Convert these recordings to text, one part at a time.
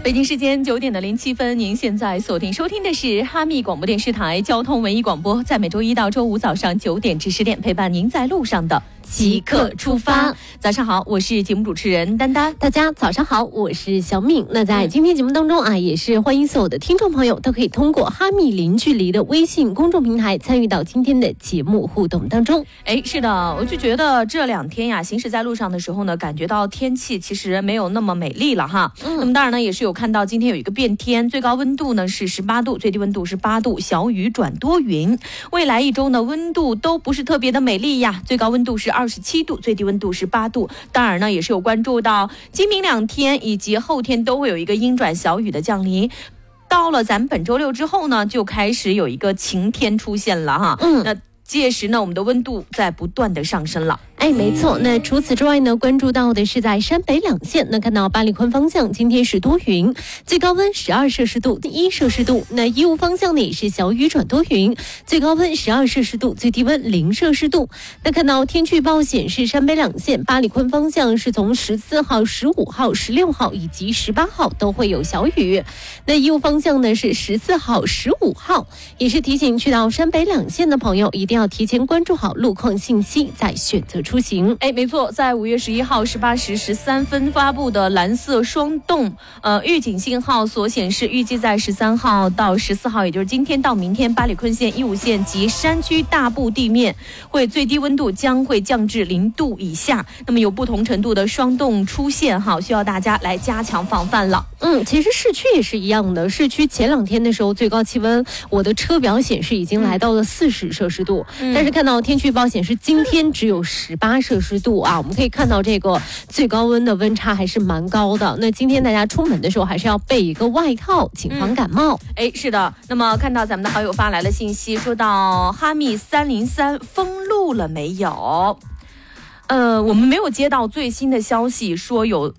北京时间9点07分，您现在锁定收听的是哈密广播电视台交通文艺广播，在每周一到周五早上9点至10点，陪伴您在路上的即刻出发。早上好，我是节目主持人丹丹。 大家早上好，我是小敏。那在今天节目当中啊，也是欢迎所有的听众朋友都可以通过哈密零距离的微信公众平台参与到今天的节目互动当中。 是的，我就觉得这2天呀，行驶在路上的时候呢，感觉到天气其实没有那么美丽了哈。那么当然呢，也是有看到今天有一个变天，最高温度呢是18度，最低温度是8度，小雨转多云。未来1周呢，温度都不是特别的美丽呀，最高温度是27度，最低温度是8度。当然呢，也是有关注到今明2天以及后天都会有一个阴转小雨的降临。到了咱们本周6之后呢，就开始有一个晴天出现了哈。那届时呢，我们的温度在不断的上升了。 没错。那除此之外呢，关注到的是在山北2县，那看到八里坤方向今天是多云，最高温12摄氏度，1摄氏度。那义乌方向呢也是小雨转多云，最高温12摄氏度，最低温0摄氏度。那看到天气预报显示，山北2县八里坤方向是从14号、15号、16号以及18号都会有小雨。那义乌方向呢是14号、15号，也是提醒去到山北2县的朋友一定要提前关注好路况信息，再选择出行。 没错，在5月11号18时13分发布的蓝色霜冻预警信号所显示，预计在13号到14号，也就是今天到明天，八里坤县、义乌县及山区大部地面会最低温度将会降至0度以下，那么有不同程度的霜冻出现哈，需要大家来加强防范了。 其实市区也是一样的，市区前2天的时候最高气温，我的车表显示已经来到了40摄氏度，但是看到天气预报显示今天只有18摄氏度啊，我们可以看到这个最高温的温差还是蛮高的。那今天大家出门的时候还是要备一个外套，谨防感冒。 是的。那么看到咱们的好友发来了信息，说到哈密303封路了没有？我们没有接到最新的消息说有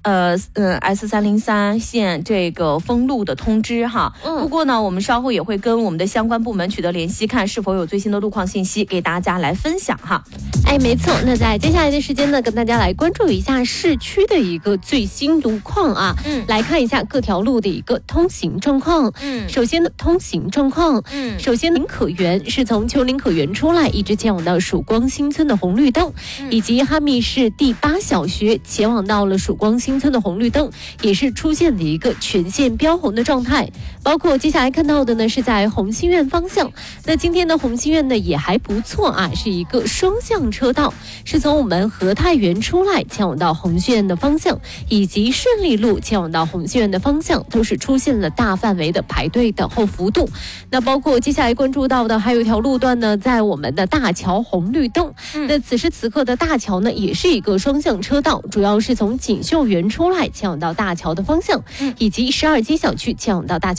S303线这个封路的通知哈。不过呢，我们稍后也会跟我们的相关部门取得联系，看是否有最新的路况信息给大家来分享哈。 没错。那在接下来的时间呢，跟大家来关注一下市区的一个最新路况啊。来看一下各条路的一个通行状况。首先通行状况，首先林可园是从丘陵可园出来，一直前往到曙光新村的红绿灯，以及哈密市第8小学前往到了曙光新村的红绿灯，也是出现了一个全线标红的状态。包括接下来看到的呢，是在红星苑方向。那今天的红星苑呢也还不错啊，是一个双向车道，是从我们和泰园出来前往到红星苑的方向，以及顺利路前往到红星苑的方向，都是出现了大范围的排队等候幅度。那包括接下来关注到的还有一条路段呢，在我们的大桥红绿灯。那此时此刻的大桥呢也是一个双向车道，主要是从锦绣园出来前往到大桥的方向，以及12街小区前往到大桥